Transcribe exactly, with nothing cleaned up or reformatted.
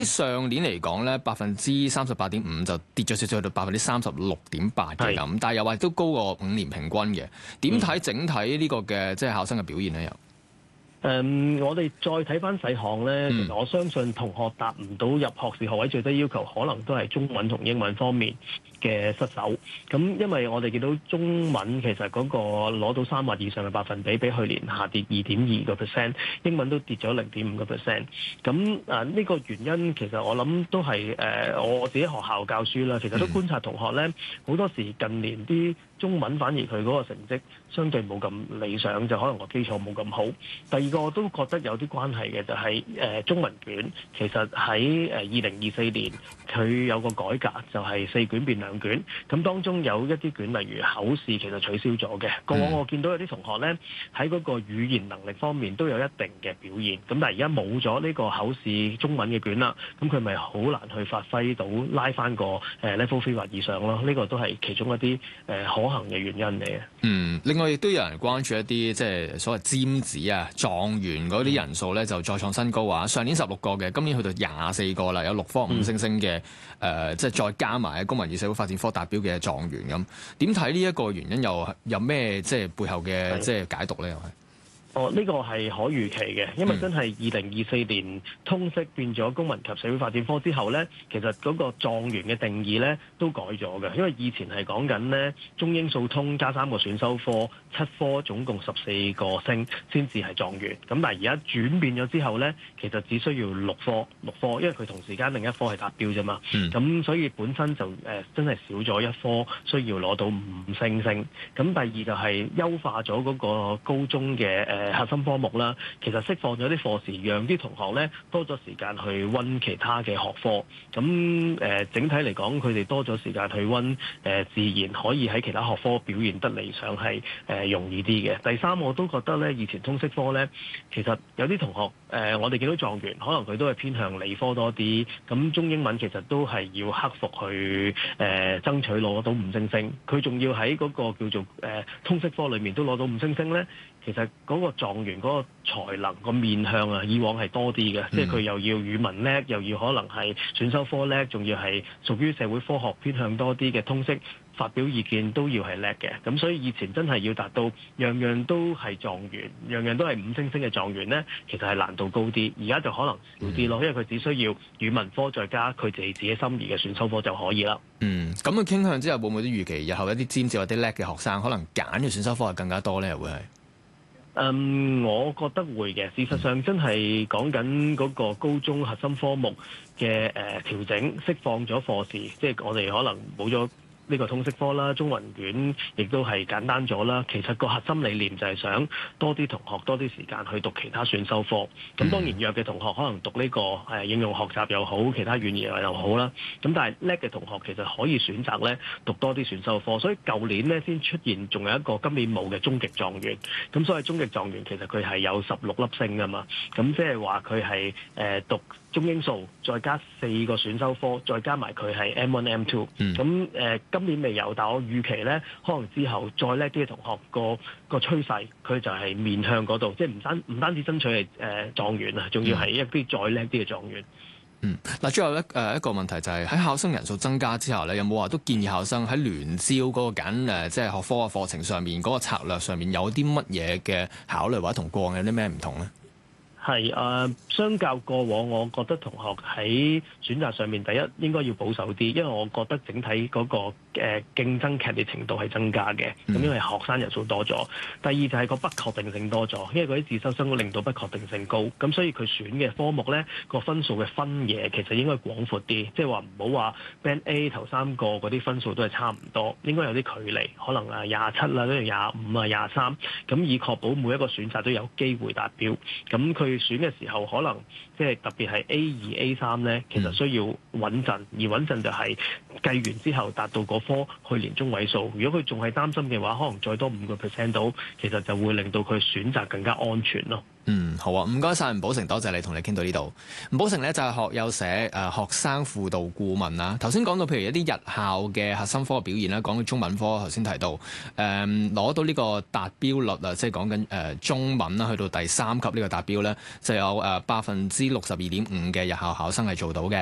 上年嚟講咧，百分之三十八點五就跌咗少少，去到百分之三十六點八嘅咁，但係又話都高過五年平均嘅。點睇整體呢個嘅即係考生嘅表現咧？又？ 誒、嗯，我哋再睇翻細項咧， 嗯、 其實我相信同學達唔到入學士學位最低要求，可能都係中文同英文方面嘅失手。咁因為我哋見到中文其實嗰個攞到三或以上嘅百分比，比去年下跌二點二個 percent， 英文都跌咗零點五個 percent。咁啊呢個原因其實我諗都係誒、呃、我自己學校教書啦，其實都觀察同學咧，好多時近年啲中文反而佢嗰個成績相對冇咁理想，就可能個基礎冇咁好。第二個我都覺得有啲關係嘅就係、是、誒、呃、中文卷，其實喺誒二零二四年佢有個改革，就係四卷變兩卷。咁當中有一啲卷，例如口試，其實取消咗嘅。過往我見到有啲同學咧喺嗰個語言能力方面都有一定嘅表現。咁但係而家冇咗呢個口試中文嘅卷啦，咁佢咪好難去發揮到拉翻個誒 level three 或以上咯。呢、這個都係其中一啲誒、呃、可行嘅原因嚟嘅。 嗯，另外亦都有人關注一啲即係所謂尖子啊、狀元嗰啲人數咧，就再創新高啊！上年十六個嘅，今年去到廿四個啦，有六科五星星嘅誒、嗯呃，即係再加埋喺公民與社會發展科達標嘅狀元咁。點睇呢一個原因又有咩即係背後嘅即係解讀咧？又係？ 哦，呢、這個係可預期嘅，因為真係二零二四年通識變咗公民及社會發展科之後呢，其實嗰個狀元嘅定義呢都改咗嘅，因為以前係講緊呢中英數通加三個選修科，七科總共十四個星先至係狀元。咁但係而家轉變咗之後呢，其實只需要六科六科，因為佢同時間另一科係達標啫嘛。咁、嗯、所以本身就誒、呃、真係少咗一科需要攞到五星星。咁第二就係優化咗嗰個高中嘅誒。呃核心科目啦，其實釋放咗啲課時，讓啲同學咧多咗時間去溫其他嘅學科。咁誒、呃，整體嚟講，佢哋多咗時間去溫誒、呃，自然可以喺其他學科表現得理想，係誒、呃、容易啲嘅。第三，我都覺得咧，以前通識科咧，其實有啲同學誒、呃，我哋見到狀元，可能佢都係偏向理科多啲。咁中英文其實都係要克服去誒、呃、爭取攞到五星星。佢仲要喺嗰個叫做誒、呃、通識科裏面都攞到五星星咧。其實嗰個狀元嗰個才能個面向啊，以往係多啲嘅，嗯、即係佢又要語文叻，又要可能係選修科叻，仲要係屬於社會科學偏向多啲嘅通識，發表意見都要係叻嘅。咁所以以前真係要達到樣樣都係狀元，樣樣都係五星星嘅狀元呢，其實係難度高啲。而家就可能少啲咯，因為佢只需要語文科再加佢哋自己心儀嘅選修科就可以啦。 嗯，咁嘅傾向之後，會唔會都預期日後一啲尖子或者叻嘅學生，可能揀嘅選修科係更加多呢？又會係？ 嗯，我覺得會嘅。事實上，真係講緊嗰個高中核心科目嘅誒、呃、調整，釋放咗課時，即係我哋可能冇咗呢個通識科啦，中文卷亦都係簡單咗啦。其實個核心理念就係想多啲同學多啲時間去讀其他選修科。咁當然弱嘅同學可能讀呢、這個誒、呃、應用學習又好，其他語言又好啦。咁但係叻嘅同學其實可以選擇咧讀多啲選修科。所以舊年咧先出現，仲有一個今年冇嘅終極狀元。咁所以終極狀元其實佢係有十六粒星㗎嘛。咁即係話佢係誒讀中英數，再加四個選修科，再加埋佢係 M one M two。咁誒、呃、今年未有，但我預期咧，可能之後再叻啲嘅同學個個趨勢，佢就係面向嗰度，即係唔單唔單止爭取係誒狀元啊，仲要係一啲再叻啲嘅狀元。 嗯，嗱，最後一誒一個問題就係、是、喺考生人數增加之後咧，有冇話都建議考生喺聯招嗰個揀誒即係學科嘅課程上面嗰、那個策略上面有啲乜嘢嘅考慮，或者同過往有啲咩唔同咧？ 係誒、呃，相較過往，我覺得同學喺選擇上面，第一應該要保守啲，因為我覺得整體嗰、那個誒、呃、競爭劇烈程度係增加嘅。咁因為學生人數多咗，第二就係個不確定性多咗，因為嗰啲自修生都令到不確定性高。咁所以佢選嘅科目咧，個分數嘅分野其實應該廣闊啲，即係話唔好話 Band A 頭三個嗰啲分數都係差唔多，應該有啲距離，可能啊廿七啦，跟住廿五啊廿三，咁以確保每一個選擇都有機會達標。咁佢選嘅時候，可能即係特別係 A 二 A 三咧，其實需要穩陣，而穩陣就係計完之後達到嗰科去年中位數。如果佢仲係擔心嘅話，可能再多五個 percent 到，其實就會令到佢選擇更加安全咯。 嗯，好啊，唔該晒吳寶成，多謝你同你傾到呢度。吳寶成咧就係學友社誒、呃、學生輔導顧問啦。頭先講到譬如一啲日校嘅核心科嘅表現啦，講到中文科頭先提到誒攞、呃、到呢個達標率啊，即係講緊誒中文啦，去到第三級呢個達標咧，就有誒百分之六十二點五嘅日校考生係做到嘅。